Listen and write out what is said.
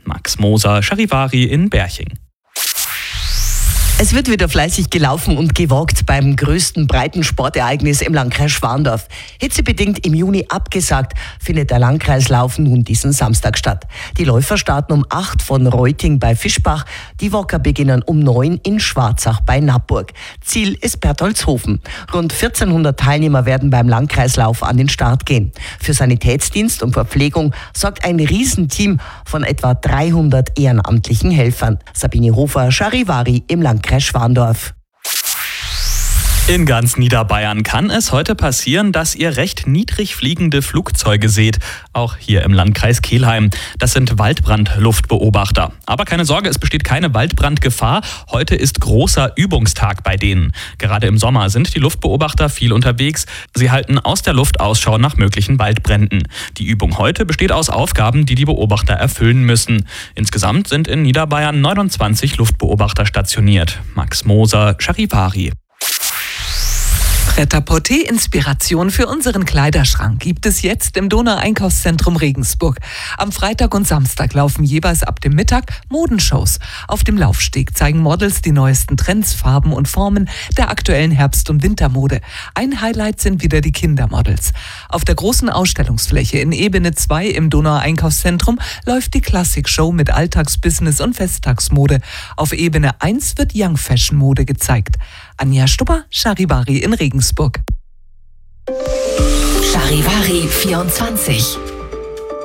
Max Moser, Charivari in Berching. Es wird wieder fleißig gelaufen und gewalkt beim größten Breitensportereignis im Landkreis Schwandorf. Hitzebedingt im Juni abgesagt, findet der Landkreislauf nun diesen Samstag statt. Die Läufer starten um 8 von Reuting bei Fischbach. Die Walker beginnen um 9 in Schwarzach bei Nappburg. Ziel ist Bertholdshofen. Rund 1400 Teilnehmer werden beim Landkreislauf an den Start gehen. Für Sanitätsdienst und Verpflegung sorgt ein Riesenteam von etwa 300 ehrenamtlichen Helfern. Sabine Hofer, Charivari im Landkreis Schwandorf. In ganz Niederbayern kann es heute passieren, dass ihr recht niedrig fliegende Flugzeuge seht. Auch hier im Landkreis Kelheim. Das sind Waldbrandluftbeobachter. Aber keine Sorge, es besteht keine Waldbrandgefahr. Heute ist großer Übungstag bei denen. Gerade im Sommer sind die Luftbeobachter viel unterwegs. Sie halten aus der Luft Ausschau nach möglichen Waldbränden. Die Übung heute besteht aus Aufgaben, die die Beobachter erfüllen müssen. Insgesamt sind in Niederbayern 29 Luftbeobachter stationiert. Max Moser, Charivari. Pret-à-Porter-Inspiration für unseren Kleiderschrank gibt es jetzt im Donau-Einkaufszentrum Regensburg. Am Freitag und Samstag laufen jeweils ab dem Mittag Modenshows. Auf dem Laufsteg zeigen Models die neuesten Trends, Farben und Formen der aktuellen Herbst- und Wintermode. Ein Highlight sind wieder die Kindermodels. Auf der großen Ausstellungsfläche in Ebene 2 im Donau-Einkaufszentrum läuft die Klassik-Show mit Alltags-, Business- und Festtagsmode. Auf Ebene 1 wird Young-Fashion-Mode gezeigt. Anja Stubber, Charivari in Regensburg. Charivari 24